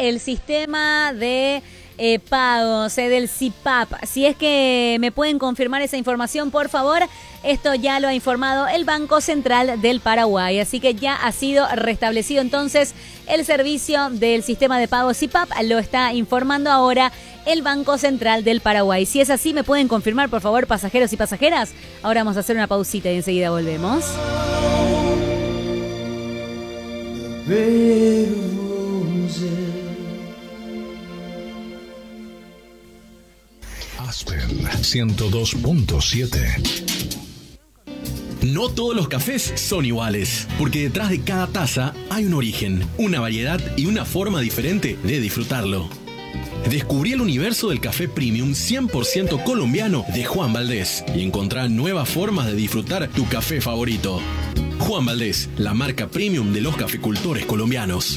el sistema de pagos del CIPAP. Si es que me pueden confirmar esa información, por favor. Esto ya lo ha informado el Banco Central del Paraguay. Así que ya ha sido restablecido entonces el servicio del sistema de pagos CIPAP. Lo está informando ahora el Banco Central del Paraguay. Si es así, me pueden confirmar, por favor, pasajeros y pasajeras. Ahora vamos a hacer una pausita y enseguida volvemos. Aspen 102.7. No todos los cafés son iguales, porque detrás de cada taza hay un origen, una variedad y una forma diferente de disfrutarlo. Descubrí el universo del café premium 100% colombiano de Juan Valdés y encontrá nuevas formas de disfrutar tu café favorito. Juan Valdés, la marca premium de los caficultores colombianos.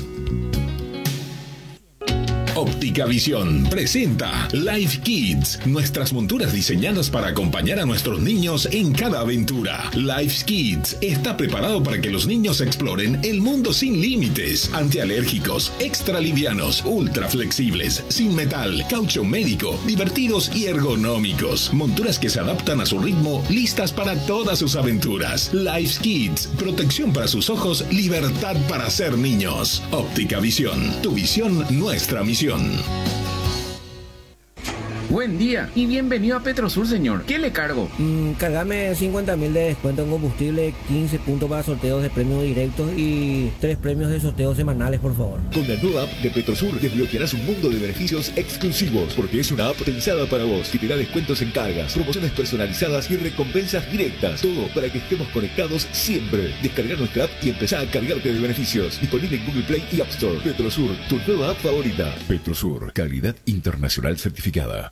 Óptica Visión presenta Life Kids, nuestras monturas diseñadas para acompañar a nuestros niños en cada aventura. Life Kids está preparado para que los niños exploren el mundo sin límites. Antialérgicos, extra livianos, ultra flexibles, sin metal, caucho médico, divertidos y ergonómicos. Monturas que se adaptan a su ritmo, listas para todas sus aventuras. Life Kids, protección para sus ojos, libertad para ser niños. Óptica Visión, tu visión, nuestra misión. Buen día y bienvenido a Petrosur, señor. ¿Qué le cargo? Cargame 50.000 de descuento en combustible, 15 puntos para sorteos de premios directos y 3 premios de sorteos semanales, por favor. Con la nueva app de Petrosur desbloquearás un mundo de beneficios exclusivos, porque es una app pensada para vos, que te da descuentos en cargas, promociones personalizadas y recompensas directas. Todo para que estemos conectados siempre. Descarga nuestra app y empezá a cargarte de beneficios. Disponible en Google Play y App Store. Petrosur, tu nueva app favorita. Petrosur, calidad internacional certificada.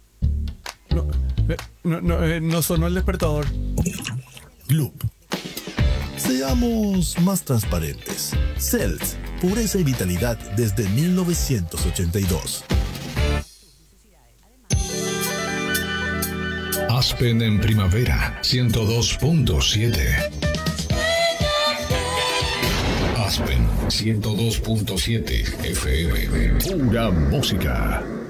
No sonó el despertador. Loop. Seamos más transparentes. Cells, pureza y vitalidad desde 1982. Aspen en primavera 102.7. Aspen 102.7 FM. Pura música.